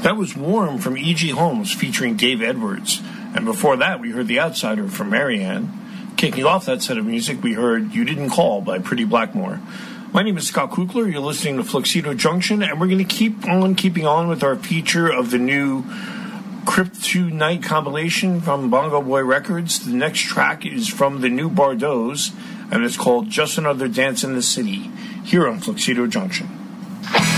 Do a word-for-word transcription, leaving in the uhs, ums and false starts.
That was Warm from E G. Holmes featuring Dave Edwards. And before that, we heard The Outsider from Marianne. Kicking off that set of music, we heard You Didn't Call by Pretty Blackmore. My name is Scott Kukler. You're listening to Fluxido Junction, and we're going to keep on keeping on with our feature of the new Crypt Night compilation from Bongo Boy Records. The next track is from the new Bardos, and it's called Just Another Dance in the City, here on Fluxido Junction.